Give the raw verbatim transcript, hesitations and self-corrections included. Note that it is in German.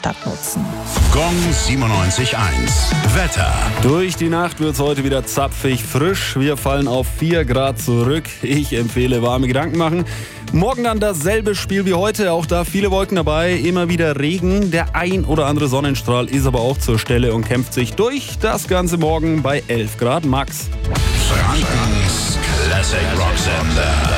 Stadt nutzen. Gong siebenundneunzig eins. Wetter. Durch die Nacht wird es heute wieder zapfig frisch. Wir fallen auf vier Grad zurück. Ich empfehle warme Gedanken machen. Morgen dann dasselbe Spiel wie heute. Auch da viele Wolken dabei, immer wieder Regen. Der ein oder andere Sonnenstrahl ist aber auch zur Stelle und kämpft sich durch. Das Ganze morgen bei elf Grad max. Frankens Classic Rock Sender.